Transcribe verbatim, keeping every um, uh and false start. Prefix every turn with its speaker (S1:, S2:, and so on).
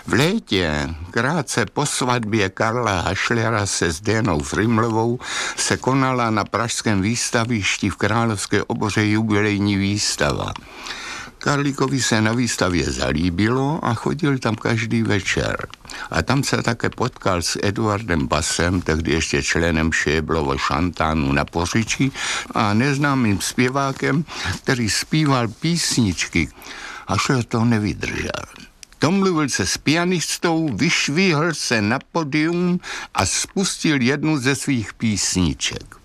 S1: V létě, krátce po svatbě Karla Hašlera se Zdenou Frimlovou, se konala na pražském výstavišti v Královské oboře jubilejní výstava. Karlíkovi se na výstavě zalíbilo a chodil tam každý večer. A tam se také potkal s Eduardem Basem, tehdy ještě členem Šéblovo šantánu na Pořičí, a neznámým zpěvákem, který zpíval písničky. Hašler to nevydržel. Domluvil se s pianistou, vyšvihl se na podium a spustil jednu ze svých písniček.